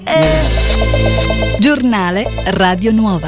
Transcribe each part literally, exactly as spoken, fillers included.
Eh. Giornale Radio Nuova.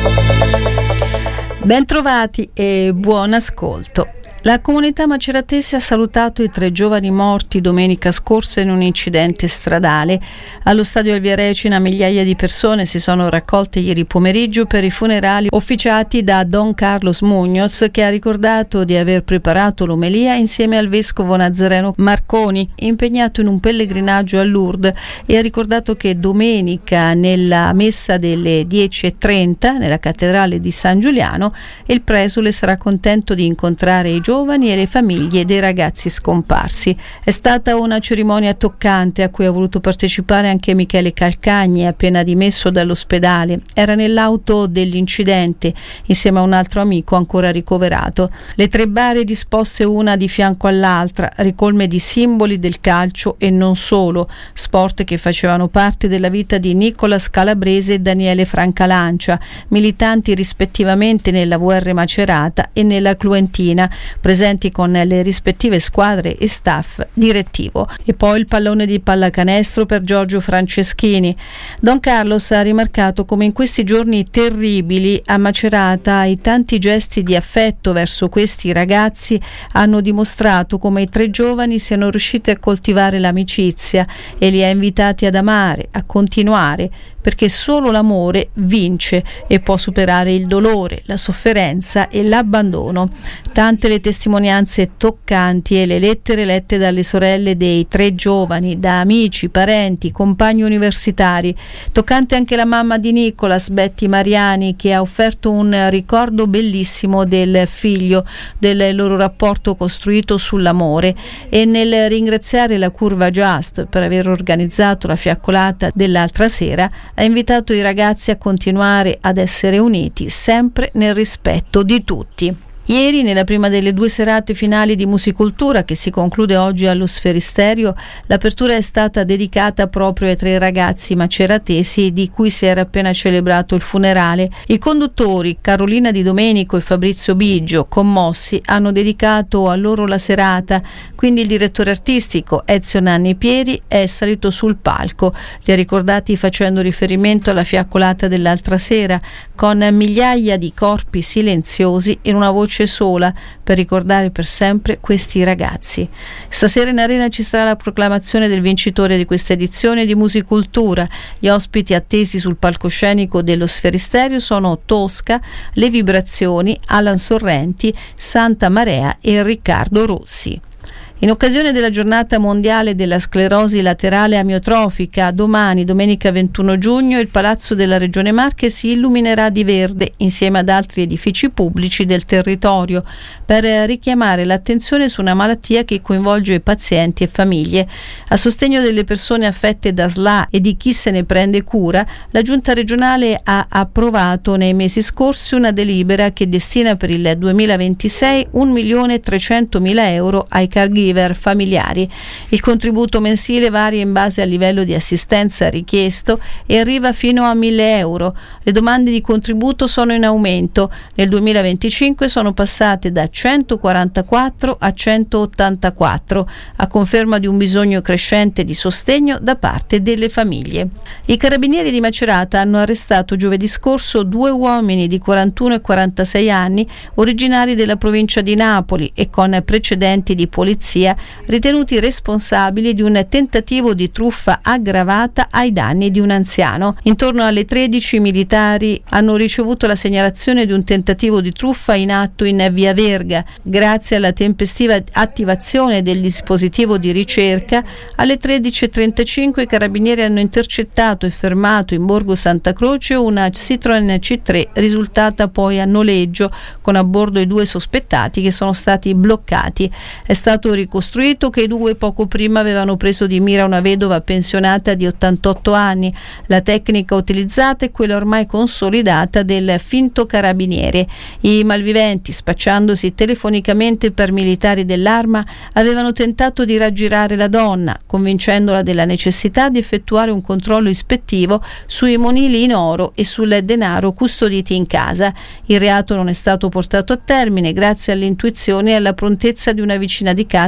Bentrovati e buon ascolto. La comunità maceratese ha salutato i tre giovani morti domenica scorsa in un incidente stradale. Allo stadio Elvia Recina migliaia di persone si sono raccolte ieri pomeriggio per i funerali officiati da Don Carlos Muñoz, che ha ricordato di aver preparato l'omelia insieme al vescovo Nazareno Marconi, impegnato in un pellegrinaggio a Lourdes, e ha ricordato che domenica nella messa delle dieci e trenta nella cattedrale di San Giuliano il presule sarà contento di incontrare i giovani giovani e le famiglie dei ragazzi scomparsi. È stata una cerimonia toccante a cui ha voluto partecipare anche Michele Calcagni, appena dimesso dall'ospedale. Era nell'auto dell'incidente insieme a un altro amico ancora ricoverato. Le tre bare disposte una di fianco all'altra, ricolme di simboli del calcio e non solo, sport che facevano parte della vita di Nicolas Calabrese e Daniele Francalancia, militanti rispettivamente nella V R Macerata e nella Cluentina, presenti con le rispettive squadre e staff direttivo. E poi il pallone di pallacanestro per Giorgio Franceschini. Don Carlos ha rimarcato come in questi giorni terribili a Macerata i tanti gesti di affetto verso questi ragazzi hanno dimostrato come i tre giovani siano riusciti a coltivare l'amicizia e li ha invitati ad amare, a continuare, perché solo l'amore vince e può superare il dolore, la sofferenza e l'abbandono. Tante le testimonianze toccanti e le lettere lette dalle sorelle dei tre giovani, da amici, parenti, compagni universitari. Toccante anche la mamma di Nicolas, Betty Mariani, che ha offerto un ricordo bellissimo del figlio, del loro rapporto costruito sull'amore, e nel ringraziare la Curva Just per aver organizzato la fiaccolata dell'altra sera ha invitato i ragazzi a continuare ad essere uniti, sempre nel rispetto di tutti. Ieri, nella prima delle due serate finali di Musicultura, che si conclude oggi allo Sferisterio, l'apertura è stata dedicata proprio ai tre ragazzi maceratesi di cui si era appena celebrato il funerale. I conduttori Carolina Di Domenico e Fabrizio Biggio, commossi, hanno dedicato a loro la serata, quindi il direttore artistico Ezio Nanni Pieri è salito sul palco, li ha ricordati facendo riferimento alla fiaccolata dell'altra sera, con migliaia di corpi silenziosi in una voce sola per ricordare per sempre questi ragazzi. Stasera in arena ci sarà la proclamazione del vincitore di questa edizione di Musicultura. Gli ospiti attesi sul palcoscenico dello Sferisterio sono Tosca, Le Vibrazioni, Alan Sorrenti, Santa Marea e Riccardo Rossi. In occasione della giornata mondiale della sclerosi laterale amiotrofica, domani, domenica ventuno giugno, il Palazzo della Regione Marche si illuminerà di verde insieme ad altri edifici pubblici del territorio per richiamare l'attenzione su una malattia che coinvolge pazienti e famiglie. A sostegno delle persone affette da S L A e di chi se ne prende cura, la Giunta regionale ha approvato nei mesi scorsi una delibera che destina per il duemilaventisei un milione trecentomila euro ai caregiver familiari. Il contributo mensile varia in base al livello di assistenza richiesto e arriva fino a mille euro. Le domande di contributo sono in aumento. Nel duemilaventicinque sono passate da centoquarantaquattro a centottantaquattro, a conferma di un bisogno crescente di sostegno da parte delle famiglie. I carabinieri di Macerata hanno arrestato giovedì scorso due uomini di quarantuno e quarantasei anni, originari della provincia di Napoli e con precedenti di polizia, ritenuti responsabili di un tentativo di truffa aggravata ai danni di un anziano. Intorno alle tredici i militari hanno ricevuto la segnalazione di un tentativo di truffa in atto in via Verga. Grazie alla tempestiva attivazione del dispositivo di ricerca, alle tredici e trentacinque i carabinieri hanno intercettato e fermato in Borgo Santa Croce una Citroen C tre risultata poi a noleggio, con a bordo i due sospettati che sono stati bloccati. È stato ricostruito che i due poco prima avevano preso di mira una vedova pensionata di ottantotto anni. La tecnica utilizzata è quella ormai consolidata del finto carabiniere. I malviventi, spacciandosi telefonicamente per militari dell'Arma, avevano tentato di raggirare la donna, convincendola della necessità di effettuare un controllo ispettivo sui monili in oro e sul denaro custoditi in casa. Il reato non è stato portato a termine grazie all'intuizione e alla prontezza di una vicina di casa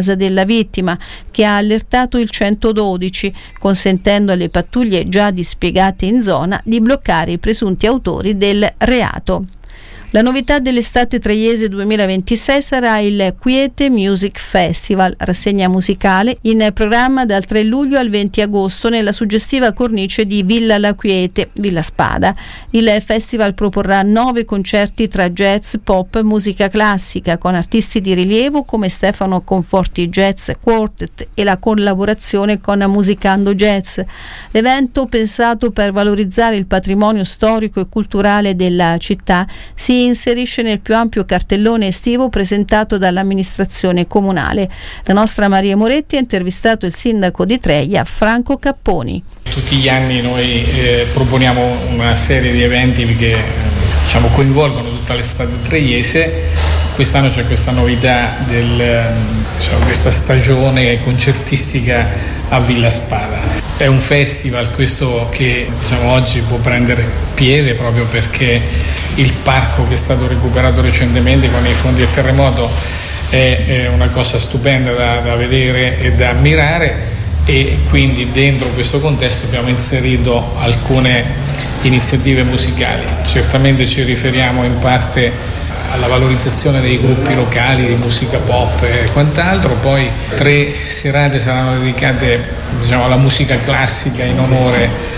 casa della vittima, che ha allertato il centododici, consentendo alle pattuglie già dispiegate in zona di bloccare i presunti autori del reato. La novità dell'estate traiese duemilaventisei sarà il Quiete Music Festival, rassegna musicale in programma dal tre luglio al venti agosto nella suggestiva cornice di Villa La Quiete, Villa Spada. Il festival proporrà nove concerti tra jazz, pop e musica classica, con artisti di rilievo come Stefano Conforti Jazz Quartet e la collaborazione con Musicando Jazz. L'evento, pensato per valorizzare il patrimonio storico e culturale della città, si inserisce nel più ampio cartellone estivo presentato dall'amministrazione comunale. La nostra Maria Moretti ha intervistato il sindaco di Treia, Franco Capponi. Tutti gli anni noi eh, proponiamo una serie di eventi che diciamo, coinvolgono tutta l'estate treiese. Quest'anno c'è questa novità del diciamo, questa stagione concertistica a Villa Spada. È un festival questo che diciamo, oggi può prendere piede proprio perché il parco che è stato recuperato recentemente con i fondi del terremoto è, è una cosa stupenda da, da vedere e da ammirare, e quindi dentro questo contesto abbiamo inserito alcune iniziative musicali. Certamente ci riferiamo in parte alla valorizzazione dei gruppi locali di musica pop e quant'altro. Poi tre serate saranno dedicate diciamo, alla musica classica in onore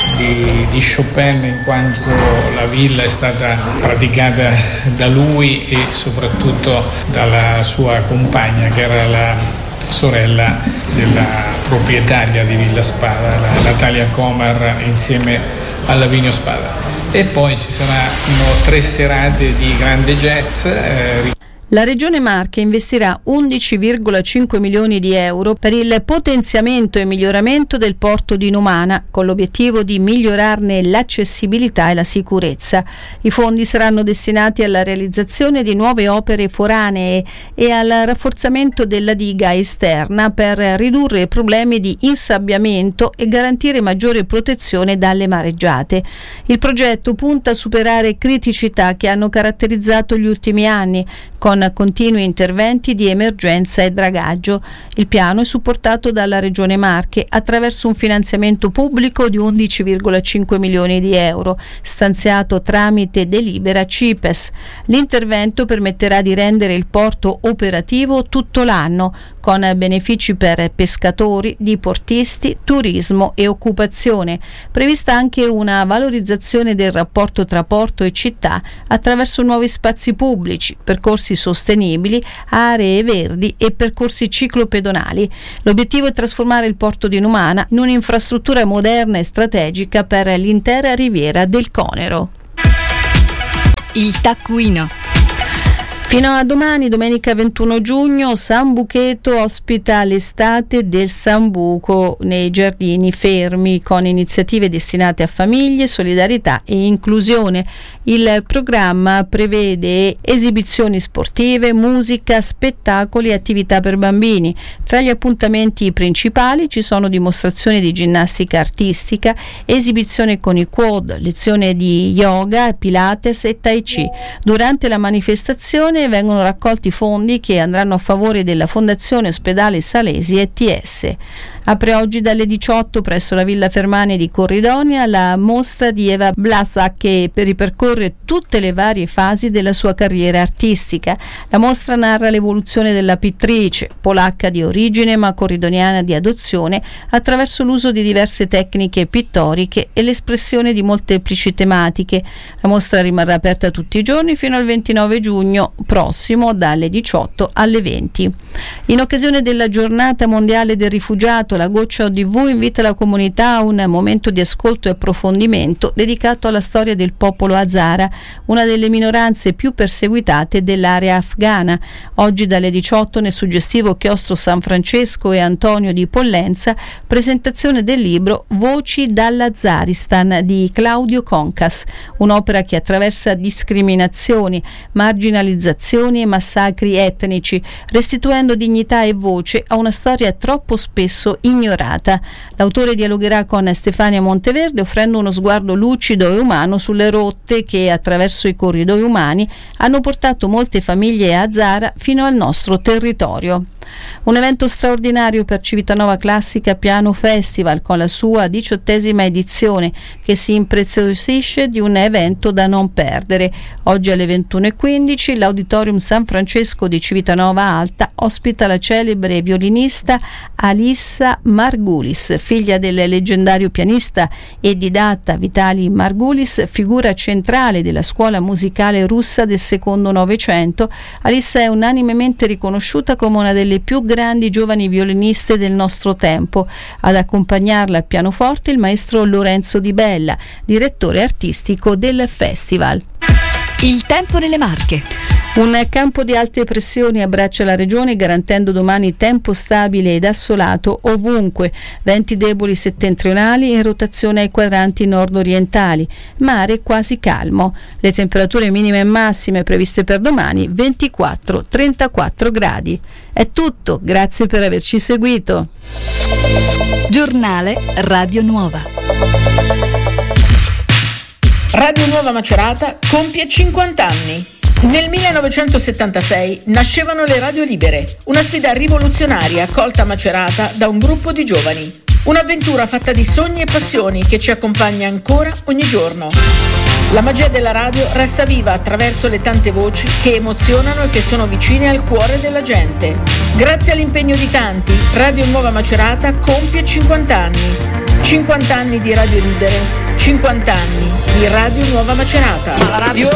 di, di Chopin, in quanto la villa è stata praticata da lui e soprattutto dalla sua compagna, che era la sorella della proprietaria di Villa Spada, la Natalia Comar, insieme a Lavinio Spada. E poi ci saranno tre serate di grande jazz. Eh, La Regione Marche investirà undici virgola cinque milioni di euro per il potenziamento e miglioramento del porto di Numana, con l'obiettivo di migliorarne l'accessibilità e la sicurezza. I fondi saranno destinati alla realizzazione di nuove opere foranee e al rafforzamento della diga esterna per ridurre problemi di insabbiamento e garantire maggiore protezione dalle mareggiate. Il progetto punta a superare criticità che hanno caratterizzato gli ultimi anni, con continui interventi di emergenza e dragaggio. Il piano è supportato dalla Regione Marche attraverso un finanziamento pubblico di undici virgola cinque milioni di euro, stanziato tramite delibera C I P E S. L'intervento permetterà di rendere il porto operativo tutto l'anno, con benefici per pescatori, diportisti, turismo e occupazione. Prevista anche una valorizzazione del rapporto tra porto e città attraverso nuovi spazi pubblici, percorsi sostenibili, aree verdi e percorsi ciclopedonali. L'obiettivo è trasformare il porto di Numana in un'infrastruttura moderna e strategica per l'intera riviera del Conero. Il taccuino. Fino a domani, domenica ventuno giugno, Sambucheto ospita l'estate del Sambuco nei giardini fermi, con iniziative destinate a famiglie, solidarietà e inclusione. Il programma prevede esibizioni sportive, musica, spettacoli e attività per bambini. Tra gli appuntamenti principali ci sono dimostrazioni di ginnastica artistica, esibizione con i quad, lezione di yoga, pilates e tai chi. Durante la manifestazione vengono raccolti fondi che andranno a favore della Fondazione Ospedale Salesi e T S. Apre oggi dalle diciotto presso la Villa Fermani di Corridonia la mostra di Eva Blasak, che ripercorre tutte le varie fasi della sua carriera artistica. La mostra narra l'evoluzione della pittrice, polacca di origine ma corridoniana di adozione, attraverso l'uso di diverse tecniche pittoriche e l'espressione di molteplici tematiche. La mostra rimarrà aperta tutti i giorni fino al ventinove giugno prossimo, dalle diciotto alle venti. In occasione della giornata mondiale del rifugiato, la Goccia O D V invita la comunità a un momento di ascolto e approfondimento dedicato alla storia del popolo Hazara, una delle minoranze più perseguitate dell'area afghana. Oggi dalle diciotto nel suggestivo chiostro San Francesco e Antonio di Pollenza, presentazione del libro Voci dall'Azaristan di Claudio Concas, un'opera che attraversa discriminazioni, marginalizzazioni e massacri etnici, restituendo dignità e voce a una storia troppo spesso ignorata. L'autore dialogherà con Stefania Monteverde offrendo uno sguardo lucido e umano sulle rotte che attraverso i corridoi umani hanno portato molte famiglie a Zara fino al nostro territorio. Un evento straordinario per Civitanova Classica Piano Festival con la sua diciottesima edizione che si impreziosisce di un evento da non perdere. Oggi alle ventuno e quindici l'Auditorium San Francesco di Civitanova Alta ospita la celebre violinista Alissa Margulis, figlia del leggendario pianista e didatta Vitali Margulis, figura centrale della scuola musicale russa del secondo Novecento. Alissa è unanimemente riconosciuta come una delle più grandi giovani violiniste del nostro tempo. Ad accompagnarla al pianoforte il maestro Lorenzo Di Bella, direttore artistico del festival. Il tempo nelle Marche. Un campo di alte pressioni abbraccia la regione garantendo domani tempo stabile ed assolato ovunque, venti deboli settentrionali in rotazione ai quadranti nord-orientali, mare quasi calmo. Le temperature minime e massime previste per domani ventiquattro trentaquattro gradi. È tutto, grazie per averci seguito. Giornale Radio Nuova. Radio Nuova Macerata compie cinquanta anni. Nel millenovecentosettantasei nascevano le radio libere, una sfida rivoluzionaria accolta a Macerata da un gruppo di giovani. Un'avventura fatta di sogni e passioni che ci accompagna ancora ogni giorno. La magia della radio resta viva attraverso le tante voci che emozionano e che sono vicine al cuore della gente. Grazie all'impegno di tanti, Radio Nuova Macerata compie cinquanta anni. cinquanta anni di radio libere, cinquanta anni di Radio Nuova Macerata.